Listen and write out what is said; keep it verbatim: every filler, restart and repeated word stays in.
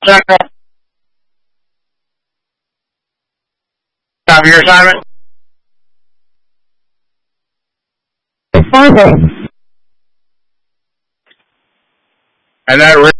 Central. Top of your assignment. Father. And that